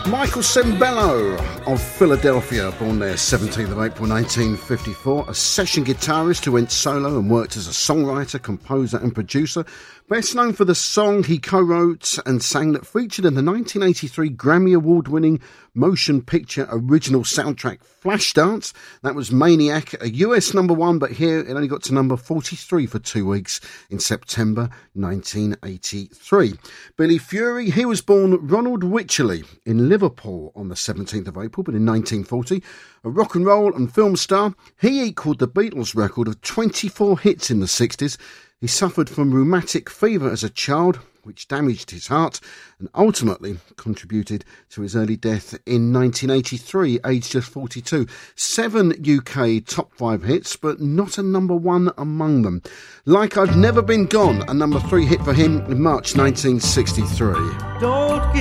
Michael Sembello of Philadelphia, born there 17th of April 1954, a session guitarist who went solo and worked as a songwriter, composer and producer. Best known for the song he co-wrote and sang that featured in the 1983 Grammy Award-winning motion picture original soundtrack Flashdance. That was Maniac, a US number one, but here it only got to number 43 for 2 weeks in September 1983. Billy Fury, he was born Ronald Wycherley in Liverpool on the 17th of April, but in 1940. A rock and roll and film star, he equalled the Beatles record of 24 hits in the 60s. He suffered from rheumatic fever as a child, which damaged his heart and ultimately contributed to his early death in 1983, aged just 42. 7 UK top 5 hits, but not a number one among them. Like I've Never Been Gone, a number 3 hit for him in March 1963.